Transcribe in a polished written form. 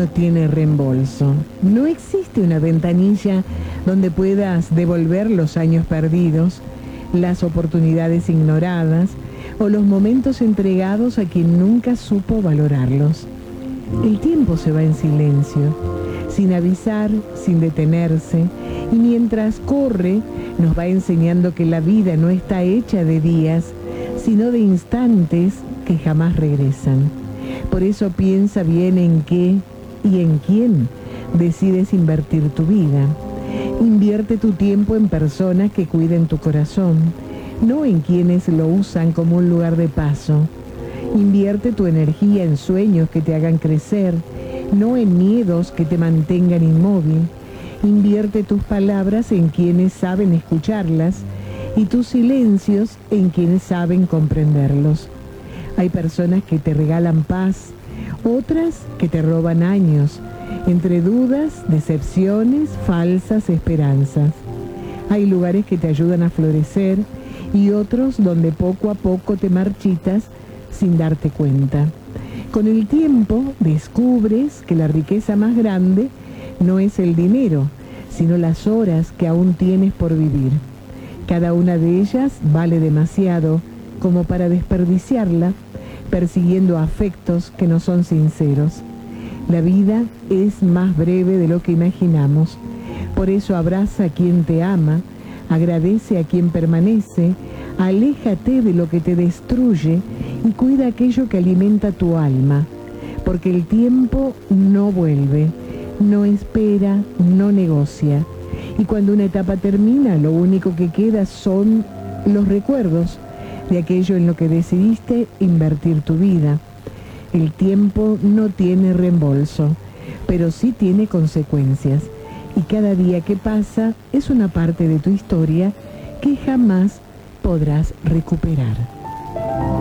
tiene reembolso. No existe una ventanilla donde puedas devolver los años perdidos, las oportunidades ignoradas o los momentos entregados a quien nunca supo valorarlos. El tiempo se va en silencio, sin avisar, sin detenerse, y mientras corre nos va enseñando que la vida no está hecha de días, sino de instantes que jamás regresan. Por eso piensa bien en qué y en quién decides invertir tu vida. Invierte tu tiempo en personas que cuiden tu corazón, no en quienes lo usan como un lugar de paso. Invierte tu energía en sueños que te hagan crecer, no en miedos que te mantengan inmóvil. Invierte tus palabras en quienes saben escucharlas y tus silencios en quienes saben comprenderlos. Hay personas que te regalan paz, otras que te roban años, entre dudas, decepciones, falsas esperanzas. Hay lugares que te ayudan a florecer y otros donde poco a poco te marchitas sin darte cuenta. Con el tiempo descubres que la riqueza más grande no es el dinero, sino las horas que aún tienes por vivir. Cada una de ellas vale demasiado como para desperdiciarla persiguiendo afectos que no son sinceros. La vida es más breve de lo que imaginamos. Por eso abraza a quien te ama, agradece a quien permanece, aléjate de lo que te destruye y cuida aquello que alimenta tu alma. Porque el tiempo no vuelve, no espera, no negocia. Y cuando una etapa termina, lo único que queda son los recuerdos de aquello en lo que decidiste invertir tu vida. El tiempo no tiene reembolso, pero sí tiene consecuencias. Y cada día que pasa es una parte de tu historia que jamás podrás recuperar.